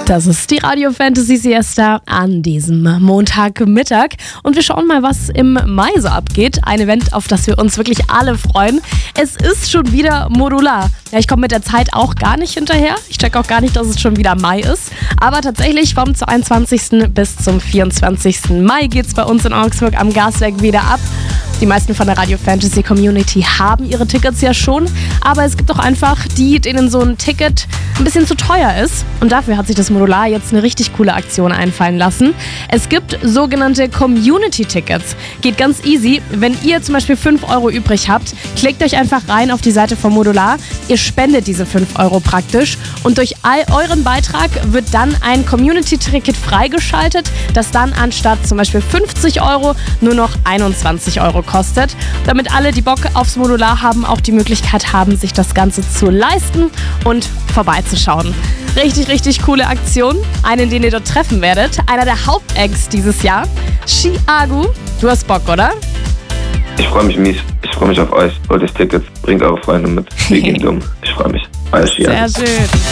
Das ist die Radio Fantasy Siesta an diesem Montagmittag. Und wir schauen mal, was im Mai so abgeht. Ein Event, auf das wir uns wirklich alle freuen. Es ist schon wieder modular. Ja, ich komme mit der Zeit auch gar nicht hinterher. Ich check auch gar nicht, dass es schon wieder Mai ist. Aber tatsächlich vom 22. bis zum 24. Mai geht es bei uns in Augsburg am Gaswerk wieder ab. Die meisten von der Radio Fantasy Community haben ihre Tickets ja schon, aber es gibt auch einfach die, denen so ein Ticket ein bisschen zu teuer ist. Und dafür hat sich das Modular jetzt eine richtig coole Aktion einfallen lassen. Es gibt sogenannte Community-Tickets. Geht ganz easy. Wenn ihr zum Beispiel 5 Euro übrig habt, klickt euch einfach rein auf die Seite vom Modular. Ihr spendet diese 5 Euro praktisch und durch all euren Beitrag wird dann ein Community-Ticket freigeschaltet, das dann anstatt zum Beispiel 50 Euro nur noch 21 Euro kostet, damit alle, die Bock aufs Modular haben, auch die Möglichkeit haben, sich das Ganze zu leisten und vorbeizuschauen. Richtig, richtig coole Aktion. Einen, den ihr dort treffen werdet. Einer der Hauptacts dieses Jahr. Chiago. Du hast Bock, oder? Ich freue mich mies. Ich freue mich auf euch. Holt euch Tickets, bringt eure Freunde mit. Wir gehen dumm. Ich freue mich. Euer Chiago. Sehr schön.